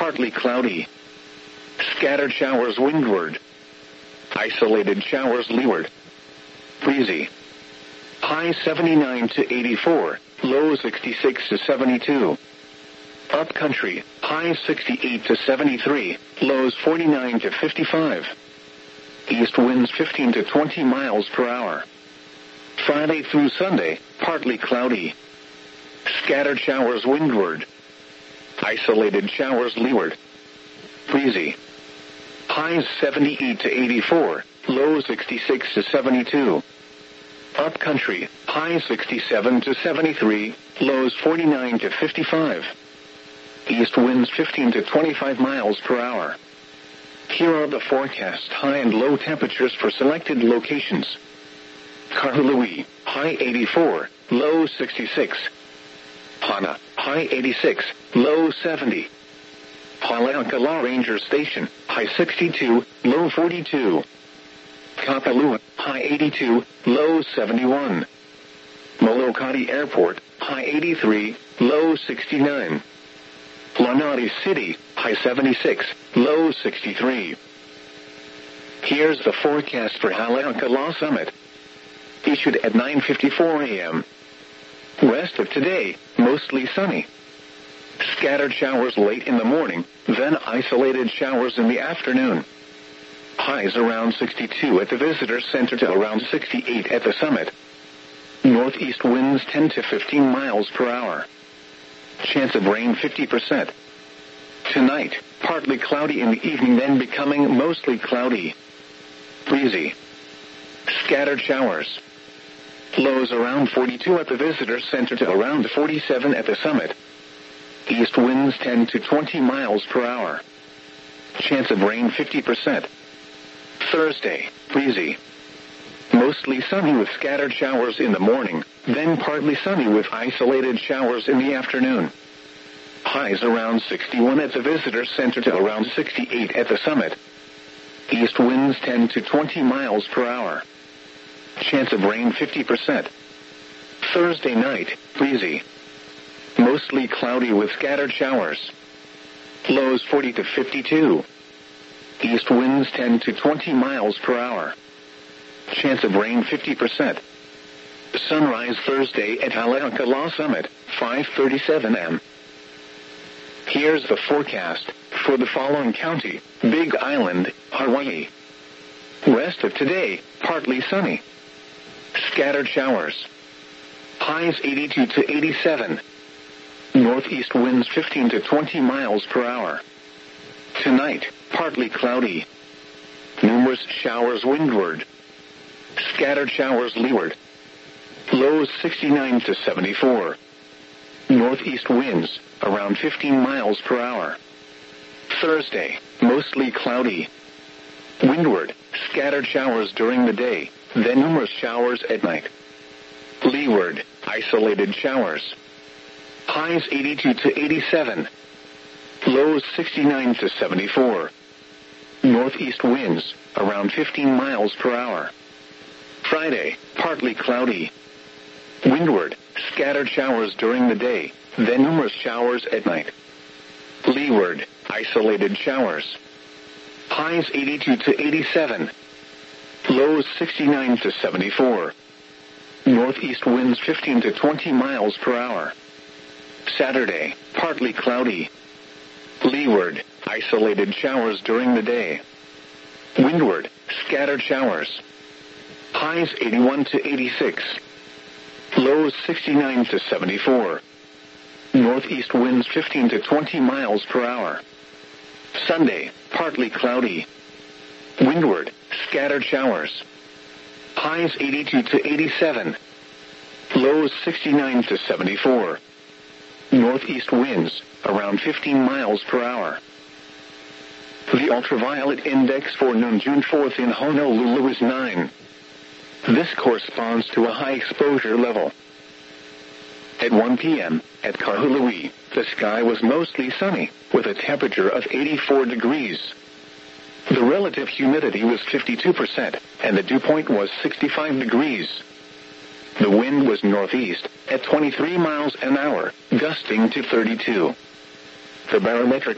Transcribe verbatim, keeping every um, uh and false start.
partly cloudy. Scattered showers windward. Isolated showers leeward. Breezy. High seventy-nine to eighty-four, low sixty-six to seventy-two. Upcountry, high sixty-eight to seventy-three, lows forty-nine to fifty-five. East winds fifteen to twenty miles per hour. Friday through Sunday, partly cloudy. Scattered showers windward. Isolated showers leeward. Breezy. Highs seventy-eight to eighty-four, low sixty-six to seventy-two. Upcountry, high sixty-seven to seventy-three, lows forty-nine to fifty-five. East winds fifteen to twenty-five miles per hour. Here are the forecast high and low temperatures for selected locations. Kahului, high eighty-four, low sixty-six. Hana, high eighty-six, low seventy. Haleakala Ranger Station, high sixty-two, low forty-two. Kapalua, high eighty-two, low seventy-one. Molokati Airport, high eighty-three, low sixty-nine. Lanati City, high seventy-six, low sixty-three. Here's the forecast for Haleakala Summit. Issued at nine fifty-four a.m. Rest of today, mostly sunny. Scattered showers late in the morning, then isolated showers in the afternoon. Highs around sixty-two at the Visitor Center to around sixty-eight at the summit. Northeast winds ten to fifteen miles per hour. Chance of rain fifty percent. Tonight, partly cloudy in the evening, then becoming mostly cloudy. Breezy. Scattered showers. Lows around forty-two at the Visitor Center to around forty-seven at the summit. East winds ten to twenty miles per hour. Chance of rain fifty percent. Thursday, breezy. Mostly sunny with scattered showers in the morning, then partly sunny with isolated showers in the afternoon. Highs around sixty-one at the Visitor Center to around sixty-eight at the summit. East winds ten to twenty miles per hour. Chance of rain fifty percent. Thursday night, breezy. Mostly cloudy with scattered showers. Lows forty to fifty-two. East winds ten to twenty miles per hour. Chance of rain fifty percent. Sunrise Thursday at Haleakala Summit, five thirty-seven a.m. Here's the forecast for the following county: Big Island, Hawaii. Rest of today, partly sunny. Scattered showers. Highs eighty-two to eighty-seven. Northeast winds fifteen to twenty miles per hour. Tonight, partly cloudy. Numerous showers windward. Scattered showers leeward. Lows sixty-nine to seventy-four. Northeast winds around fifteen miles per hour. Thursday, mostly cloudy. Windward, scattered showers during the day, then numerous showers at night. Leeward, isolated showers. Highs eighty-two to eighty-seven. Lows sixty-nine to seventy-four. Northeast winds around fifteen miles per hour. Friday, partly cloudy. Windward, scattered showers during the day, then numerous showers at night. Leeward, isolated showers. Highs eighty-two to eighty-seven. Lows sixty-nine to seventy-four. Northeast winds fifteen to twenty miles per hour. Saturday, partly cloudy. Leeward, isolated showers during the day. Windward, scattered showers. Highs eighty-one to eighty-six. Lows sixty-nine to seventy-four. Northeast winds fifteen to twenty miles per hour. Sunday, partly cloudy. Windward, scattered showers. Highs eighty-two to eighty-seven. Lows sixty-nine to seventy-four. Northeast winds around fifteen miles per hour. The ultraviolet index for noon June fourth in Honolulu is nine. This corresponds to a high exposure level. At one p.m., at Kahului, the sky was mostly sunny, with a temperature of eighty-four degrees. The relative humidity was fifty-two percent, and the dew point was sixty-five degrees. The wind was northeast, at twenty-three miles an hour, gusting to thirty-two. The barometric